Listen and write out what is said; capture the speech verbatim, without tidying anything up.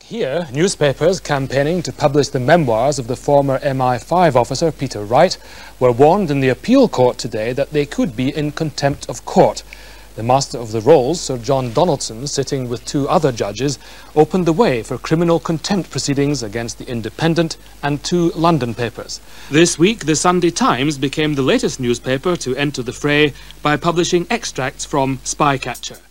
Here, newspapers campaigning to publish the memoirs of the former M I five officer Peter Wright were warned in the appeal court today that they could be in contempt of court. The Master of the Rolls, Sir John Donaldson, sitting with two other judges, opened the way for criminal contempt proceedings against the Independent and two London papers. This week, the Sunday Times became the latest newspaper to enter the fray by publishing extracts from Spycatcher.